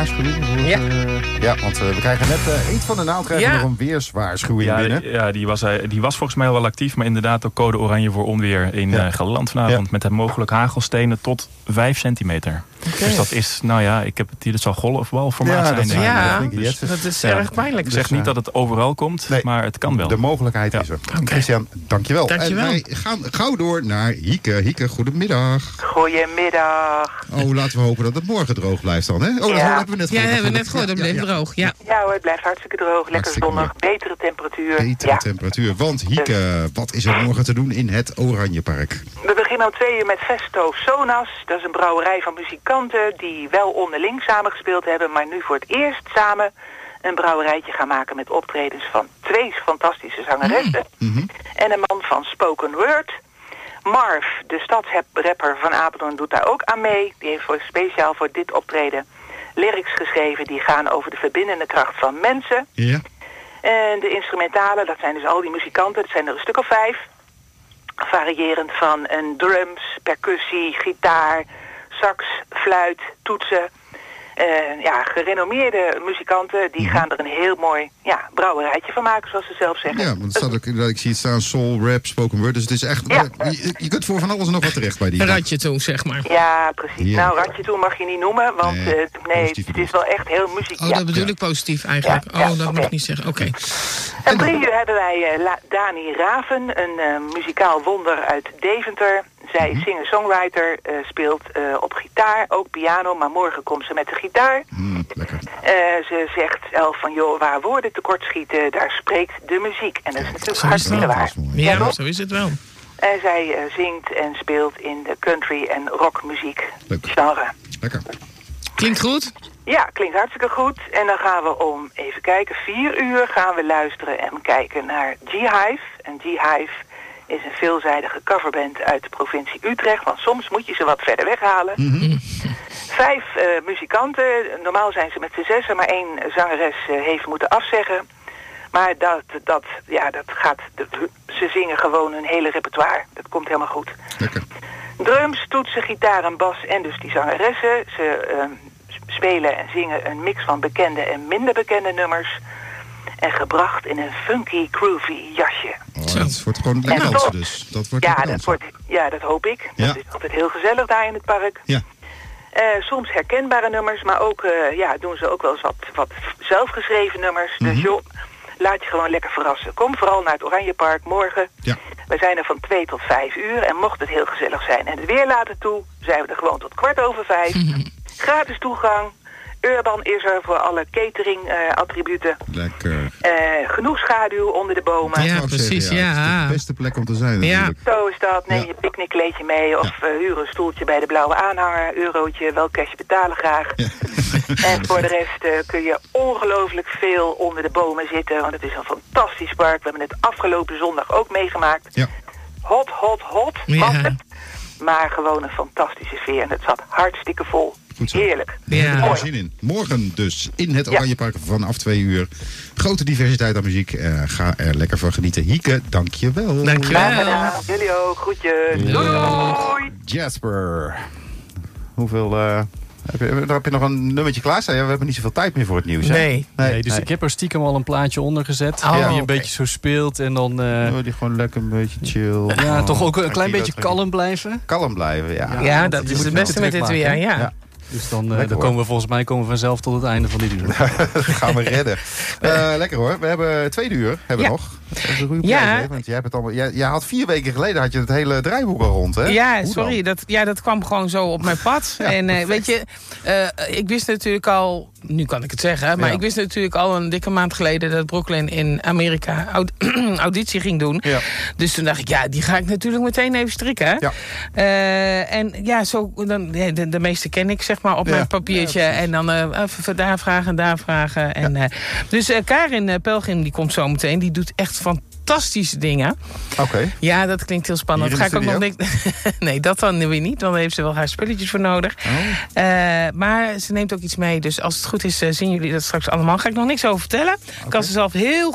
waarschuwing? Ja, want we krijgen net Eet van de Naald nog een weerswaarschuwing binnen. Ja, die was volgens mij al wel actief. Maar inderdaad ook code oranje voor onweer in Gelderland vanavond. Met mogelijk hagelstenen tot 5 centimeter. Okay. Dus dat is, ik heb het hier, dat zal golfbalformaat zijn. Dat is erg pijnlijk. Ik zeg niet dat het overal komt, maar het kan wel. De mogelijkheid is er. Okay. Christian, dankjewel. En wij gaan gauw door naar Hieke. Hieke, goedemiddag. Goedemiddag. Laten we hopen dat het morgen droog blijft dan, hè? Dat hebben we net gehoord. Ja, hebben we net gehoord. Dat blijft droog. Ja hoor, het blijft hartstikke droog. Lekker zonnig. Betere temperatuur. Betere temperatuur. Want Hieke, wat is er morgen te doen in het Oranjepark? We beginnen om 2 uur met Festo Sonas. Dat is een brouwerij van muzikanten die wel onderling samengespeeld hebben, maar nu voor het eerst samen een brouwerijtje gaan maken met optredens van 2 fantastische zangeressen. En een man van spoken word. Marv, de stadsrapper van Apeldoorn, doet daar ook aan mee. Die heeft speciaal voor dit optreden lyrics geschreven die gaan over de verbindende kracht van mensen. Ja. En de instrumentalen, dat zijn dus al die muzikanten, dat zijn er een stuk of 5. Variërend van een drums, percussie, gitaar, sax, fluit, toetsen. Gerenommeerde muzikanten die gaan er een heel mooi brouwerijtje van maken, zoals ze zelf zeggen. Ja, want het staat ook, ik zie het staan, soul, rap, spoken word. Dus het is echt, je kunt voor van alles en nog wat terecht bij die. Een ratje toe, zeg maar. Ja, precies. Ja. Nou, ratje toe mag je niet noemen, want het is wel echt heel muziek. Dat bedoel ik positief eigenlijk. Dat mag ik niet zeggen. Oké. En 3 uur hebben wij Dani Raven, een muzikaal wonder uit Deventer. Zij is singer-songwriter, speelt op gitaar, ook piano, maar morgen komt ze met de gitaar. Lekker. Ze zegt zelf van, waar woorden tekort schieten, daar spreekt de muziek. En dat is natuurlijk hartstikke waar. Ja, zo is het wel. En zij zingt en speelt in de country- en rockmuziek genre. Lekker. Klinkt goed? Ja, klinkt hartstikke goed. En dan gaan we om, even kijken, 4 uur gaan we luisteren en kijken naar G-Hive. En G-Hive is een veelzijdige coverband uit de provincie Utrecht. Want soms moet je ze wat verder weghalen. 5 muzikanten. Normaal zijn ze met z'n 6, maar 1 zangeres heeft moeten afzeggen. Maar ze zingen gewoon hun hele repertoire. Dat komt helemaal goed. Lekker. Drums, toetsen, gitaar en bas en dus die zangeressen. Ze spelen en zingen een mix van bekende en minder bekende nummers. En gebracht in een funky, groovy jasje. Het wordt gewoon lekker dansen dus. Dat wordt dat hoop ik. Ja. Dat is altijd heel gezellig daar in het park. Ja. Soms herkenbare nummers, maar ook doen ze ook wel eens wat zelfgeschreven nummers. Dus laat je gewoon lekker verrassen. Kom vooral naar het Oranjepark morgen. Ja. We zijn er van 2 tot 5 uur. En mocht het heel gezellig zijn en het weer laten toe, zijn we er gewoon tot 5:15. Gratis toegang. Urban is er voor alle catering attributen. Lekker. Genoeg schaduw onder de bomen. Ja, precies. Het is de beste plek om te zijn natuurlijk. Zo is dat. Neem je picknickkleedje mee of huur een stoeltje bij de blauwe aanhanger. Eurotje, wel cashje betalen graag. Ja. En voor de rest kun je ongelooflijk veel onder de bomen zitten. Want het is een fantastisch park. We hebben het afgelopen zondag ook meegemaakt. Ja. Hot. Was het. Maar gewoon een fantastische sfeer. En het zat hartstikke vol. Goed zo. Heerlijk. Ja. Er zin in. Morgen dus in het Oranjepark vanaf 2 uur. Grote diversiteit aan muziek. Ga er lekker van genieten. Hieke, dankjewel. Dankjewel. Jullie ook. Groetjes. Doei. Jasper. Hoeveel... Heb je nog een nummertje klaarstaan? Ja, we hebben niet zoveel tijd meer voor het nieuws. Nee, dus ik heb er stiekem al een plaatje onder gezet. Die een beetje zo speelt. En dan... die gewoon lekker een beetje chill. Ja, toch ook een klein beetje kalm blijven. Kalm blijven, ja. Ja, dat is het beste met dit weer, ja. Dus dan komen we volgens mij vanzelf tot het einde van dit uur. Dat gaan we redden. Lekker hoor. We hebben 2 uur nog. Dat is een goede prijs, want jij hebt het allemaal. Jij had 4 weken geleden had je het hele draaiboek al rond, hè? Ja, sorry. Dat kwam gewoon zo op mijn pad. Ja, en weet je, ik wist natuurlijk al, nu kan ik het zeggen, maar ik wist natuurlijk al een dikke maand geleden dat Brooklyn in Amerika auditie ging doen. Ja. Dus toen dacht ik, die ga ik natuurlijk meteen even strikken. Ja. En zo dan de meeste ken ik zeg maar op mijn papiertje en dan even daar vragen en daar vragen. En, dus Karin Pelgrim die komt zo meteen, die doet echt fantastische dingen. Oké. Ja, dat klinkt heel spannend. Dat ga ik ook nog niet. Nee, dat dan weer niet. Dan heeft ze wel haar spulletjes voor nodig. Maar ze neemt ook iets mee. Dus als het goed is, zien jullie dat straks allemaal. Ga ik nog niks over vertellen. Ik kan ze zelf heel